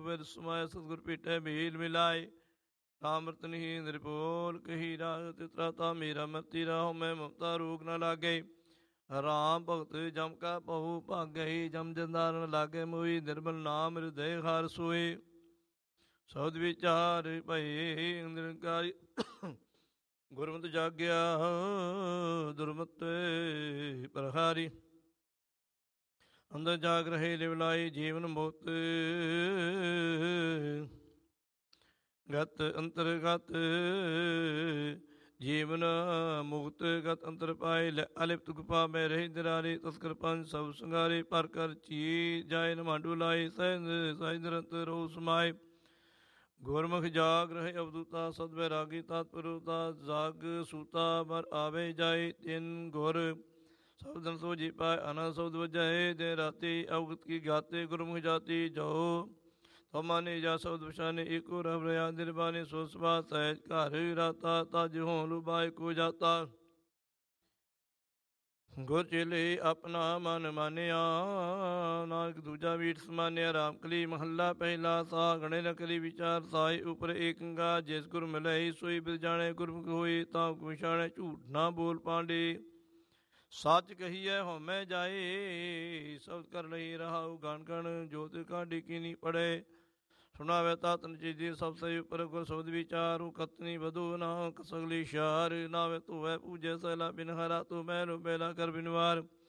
With ਸਮਾਇ ਸਤਿਗੁਰ ਪੀਟੇ ਬੀਲ ਮਿਲਾਏ। ਰਾਮ ਰਤਨਹੀ ਨਿਰਭੋਲ ਕਹੀ ਰਾਗ ਤਿਤਰਾਤਾ ਮੇਰਾ ਮਤੀ ਰਾਹੁ ਮੈਂ ਮਮਤਾ ਰੋਗ ਨ ਲਾਗੇ। ਰਾਮ ਭਗਤ ਜਮ ਕਾ ਪਹੂ ਭਾਗਈ ਜਮ ਜੰਦਾਰਨ ਲਾਗੇ ਮੋਈ ਨਿਰਮਲ ਨਾਮ ਹਿਰਦੈ ਹਰ ਸੋਏ। ਸ਼ਬਦ ਵਿਚਾਰ ਭਏ ਨਿਰੰਕਾਰੀ ਗੁਰਮਤਿ ਜਾਗਿਆ ਦੁਰਮਤਿ ਪ੍ਰਹਾਰੀ। ਅੰਦਰ ਜਾਗ ਰਹੇ ਲਿਵਲਾਈ ਜੀਵਨ ਮੁਕਤ ਗਤ ਅੰਤਰਗਤ ਜੀਵਨ ਮੁਕਤ ਗਤ ਅੰਤਰ ਪਾਏ। ਅਲਿਪਤ ਗੁਪਾ ਮੈਂ ਰਹੀ ਦਿਰਾਰੇ ਤਸਕਰ ਪੰਜ ਸਭ ਸੰਗਾਰੇ ਪਰ ਕਰ ਚੀ ਜਾਏ ਨਮਾਂਡੂ ਲਾਏ ਸਹਿ ਨਿਰੰਤਰ ਰੋ ਸਮਾਏ। ਗੁਰਮੁਖ ਜਾਗ ਰਹੇ ਅਵਦੂਤਾ ਸਦ ਵੈਰਾਗੀ ਤਤਪਰਤਾ ਜਾਗ ਸੂਤਾ ਮਰ ਆਵੇ ਜਾਏ। ਤਿਨ ਗੁਰ ਸ਼ਬਦਨ ਸੋ ਜੀ ਪਾਏ ਆਨੰਦ ਸ਼ਬਦ ਵਜਾਏ। ਦੇ ਰਾਤੀ ਅਵਗਤ ਕੀ ਗਾਤੇ ਗੁਰਮੁਖ ਜਾਤੀ ਜੋ ਮਾਨੇ ਜਾ ਸ਼ਬਦ ਪਛਾਨੇ ਏਕੋ ਰਬ ਰਿਆ ਨਿਰਬਾਨੇ ਸੋ ਸੁਭਾ ਸਹਿਜ ਘਰ ਰਾਤਾ ਤਜ ਹੋਂ ਲੁਬਾਏ ਕੋ ਜਾਤਾ। ਗੁਰ ਚੇਲੇ ਆਪਣਾ ਮਨ ਮਾਨਿਆ ਨਾਨਕ ਦੂਜਾ ਵੀਟ ਸਮਾਨਿਆ। ਰਾਮ ਕਲੀ ਮਹੱਲਾ ਪਹਿਲਾ ਸਾ ਗਣੇ ਨਕਲੀ ਵਿਚਾਰ ਸਾਈ ਉਪਰ ਏਕੰਗਾ ਜਿਸ ਗੁਰ ਮਿਲਈ ਸੋਈ ਬਿਰ ਜਾਣੇ। ਗੁਰਮੁਖ ਹੋਈ ਤਾਂ ਵਿਛਾਣੇ ਝੂਠ ਨਾ ਬੋਲ ਪਾਂਡੇ। ਸੱਚ ਕਹੀਐ ਹਉਮੈ ਜਾਏ ਸ਼ਬਦ ਕਰ ਲਈ ਰਹਾਉ ਗਣ ਗਣ ਜੋਤ ਕਾਢੀ ਕੀਨੀ ਪੜੇ। ਸੁਣਾਵੇ ਤਾ ਤਨ ਚੀਜੀ ਸਭ ਸਹੀ ਉਪਰ ਗੁਰ ਸ਼ਬਦ ਵਿਚਾਰੂ ਕਤਨੀ ਵਧੂ ਨਾ ਸਗਲੀ ਸ਼ਾਰ। ਨਾਵੇ ਧੋਵੈ ਪੂਜੈ ਸੈਲਾ ਬਿਨ ਹਰਾ ਤੂੰ ਮਹਿ ਲੋ ਬੇਲਾ ਕਰ ਬਿਨਵਾਰ।